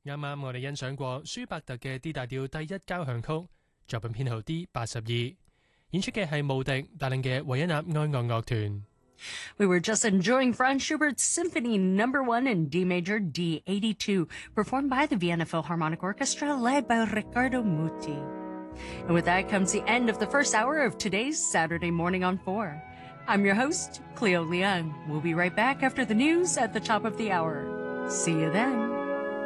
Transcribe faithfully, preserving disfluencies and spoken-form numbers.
啱啱我哋欣賞過舒伯特嘅 D 大調第一交響曲，作品編號 D 八十二，演出嘅係慕迪帶領嘅維也納愛樂樂團。 We were just enjoying Franz Schubert's Symphony Number One in D Major D eighty-two, performed by the Vienna Philharmonic Orchestra, led by Riccardo Muti. And with that comes the end of the first hour of today's Saturday Morning on four. I'm your host, Cleo Leung. We'll be right back after the news at the top of the hour. See you then.